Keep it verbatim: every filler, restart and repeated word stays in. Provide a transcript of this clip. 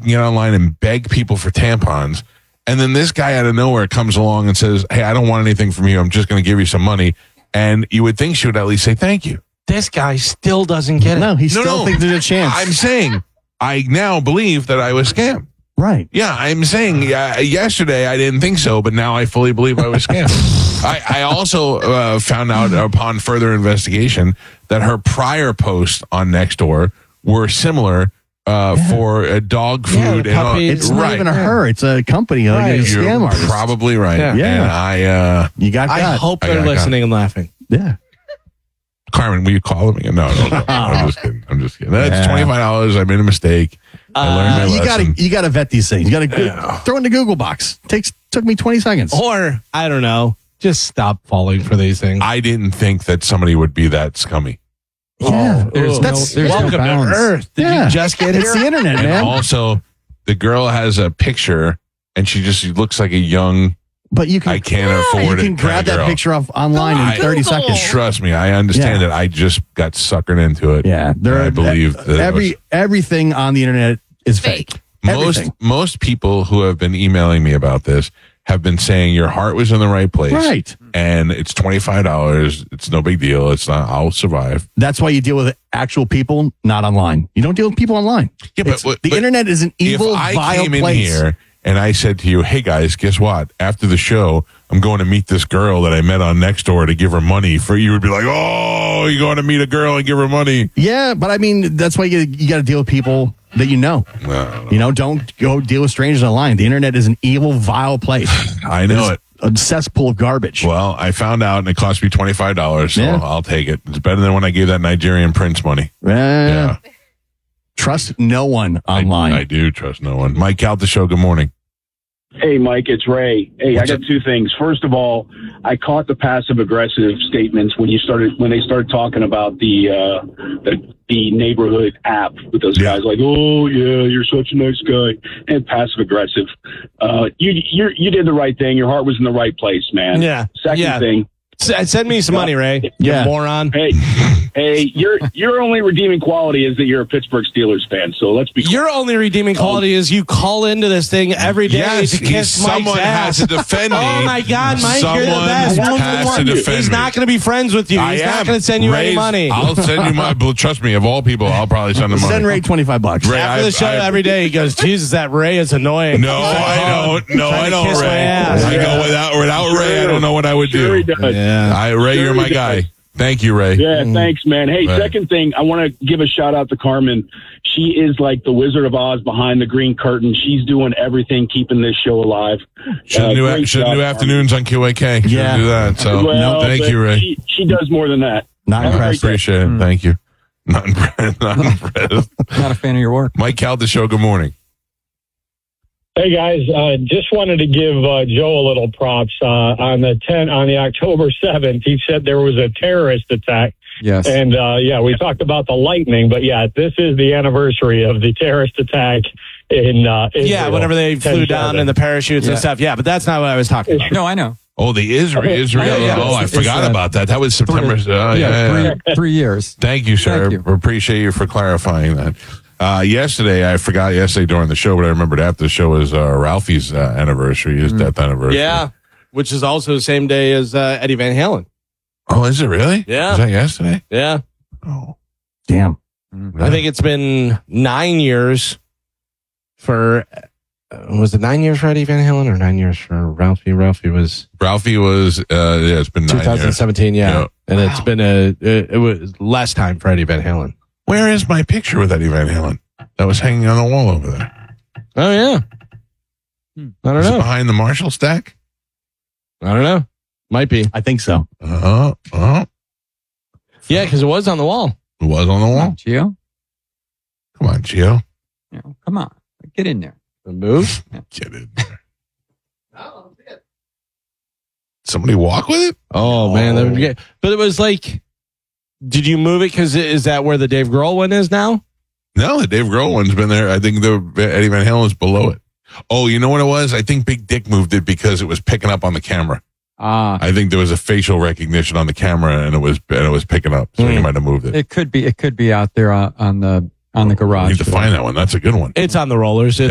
can get online and beg people for tampons. And then this guy out of nowhere comes along and says, hey, I don't want anything from you. I'm just going to give you some money. And you would think she would at least say thank you. This guy still doesn't get it. No, he No, still no. thinks there's a chance. I'm saying I now believe that I was scammed. Right. Yeah, I'm saying uh, yesterday I didn't think so, but now I fully believe I was scammed. I, I also uh, found out upon further investigation that her prior posts on Nextdoor were similar uh, Yeah. for uh, dog Yeah, food. the and all, puppy- It's not right. even a her. It's a company, like Right. a You're scam artist. probably right. Yeah. Yeah. And I, uh, You got I got. hope I they're got- got- listening and laughing. Yeah. Carmen, will you call them again? No, no, no. I'm just kidding. I'm just kidding. That's Yeah. twenty-five dollars. I made a mistake. I learned my You lesson. got to you got to vet these things. You got to Yeah. throw in the Google box. Takes took me twenty seconds. Or, I don't know, just stop falling for these things. I didn't think that somebody would be that scummy. Yeah. There's no, That's- there's no Welcome to bounds. Earth. Did Yeah. you just get It's here? the internet, And man. also, the girl has a picture, and she just looks like a young. But you can I can't Yeah, afford you it can kind grab of that girl. picture off online I- in thirty Google. seconds. Trust me, I understand Yeah. it. I just got suckered into it. Yeah, there I are, believe that it every was- everything on the internet is fake. Fake. most Everything. most people who have been emailing me about this have been saying your heart was in the right place, Right. And it's twenty five dollars. It's no big deal. It's not. I'll survive. That's why you deal with actual people, not online. You don't deal with people online. Yeah, It's- but- the but internet is an evil, if I vile came in place. here and I said to you, hey guys, guess what? After the show, I'm going to meet this girl that I met on Nextdoor to give her money. For you would be like, oh, you're going to meet a girl and give her money. Yeah, but I mean, that's why you, you got to deal with people that you know. No, no, You know, don't go deal with strangers online. The internet is an evil, vile place. I know it. A cesspool of garbage. Well, I found out and it cost me twenty-five dollars, so Yeah. I'll take it. It's better than when I gave that Nigerian prince money. Eh, Yeah. Trust no one I, online. I do trust no one. Mike out the show. Good morning. Hey, Mike, it's Ray. Hey, What's I got up? two things. First of all, I caught the passive aggressive statements when you started when they started talking about the uh, the, the neighborhood app with those Yeah. guys like, oh yeah, you're such a nice guy, and passive aggressive. Uh, you you you did the right thing. Your heart was in the right place, man. Yeah. Second Yeah. thing. S- Send me some money, Ray. Yeah. You moron. Hey, hey, your your only redeeming quality is that you're a Pittsburgh Steelers fan. So let's be. Your only redeeming quality is you call into this thing every day Yes, to kiss he's- Mike's someone ass. has to defend me. Oh my God, Mike, you're the Someone best. has to defend He's me. not going to be friends with you. I He's am. not going to send you any Ray's- money. I'll send you my. Trust me, of all people, I'll probably send him money. Send Ray twenty-five bucks. Ray, After I- the show I- every day, he goes, Jesus, that Ray is annoying. No, I don't. No, Trying I to don't, kiss my Ray. ass. I go without without Ray. I don't know what I would Sure he do. does. Yeah. I, Ray, Sure you're he my does. guy. Thank you, Ray. Yeah, thanks, man. Hey, Right. second thing, I want to give a shout out to Carmen. She is like the Wizard of Oz behind the green curtain. She's doing everything, keeping this show alive. Should Uh, do, great should job, do Carmen. afternoons on Q A K. Should Yeah. do that. So Well, thank but you, Ray. She, she does more than that. Not Have a impressed. great day. Appreciate it. Thank you. Not impressed. Not impressed. Not a fan of your work. Mike out the show. Good morning. Hey guys, uh, just wanted to give uh, Joe a little props uh, on the ten on the October seventh. He said there was a terrorist attack, Yes. and uh, yeah, we talked about the lightning, but yeah, this is the anniversary of the terrorist attack in uh, Yeah, Israel. whenever they flew down in the parachutes Yeah. and stuff. Yeah, but that's not what I was talking about. no, I know. Oh, the Israel. Israel. Yeah, yeah. Oh, I It's, forgot uh, about that. That was September. Three, oh, yeah, yeah, yeah. Three, three years. Thank you, sir. Thank you. Appreciate you for clarifying that. Uh, yesterday, I forgot yesterday during the show, but I remembered after the show was uh, Ralphie's uh, anniversary, his death anniversary. Yeah, which is also the same day as uh, Eddie Van Halen. Oh, is it really? Yeah. Was that yesterday? Yeah. Oh. Damn. I think it's been nine years for, uh, was it nine years for Eddie Van Halen or nine years for Ralphie? Ralphie was Ralphie was, uh, yeah, it's been nine years. twenty seventeen, yeah. Yeah. And it's been a, it, it was less time for Eddie Van Halen. Where is my picture with Eddie Van Halen? That was hanging on the wall over there. Oh, yeah. I don't Is it know. behind the Marshall stack? I don't know. Might be. I think so. Uh-huh. Uh-huh. Yeah, because it was on the wall. It was on the Come wall. on, Gio. Come on, Gio. You know, come on. Get in there. The move. Get in there. Somebody walk with it? Oh, man. That would be good. But it was like, did you move it? Because is that where the Dave Grohl one is now? No, the Dave Grohl one's been there. I think the Eddie Van Halen's below it. Oh, you know what it was? I think Big Dick moved it because it was picking up on the camera. Ah, I think there was a facial recognition on the camera, and it was and it was picking up. So Hmm. he might have moved it. it could be. It could be out there on, on the on the We garage. need to find that one. That's a good one. It's on the rollers. It,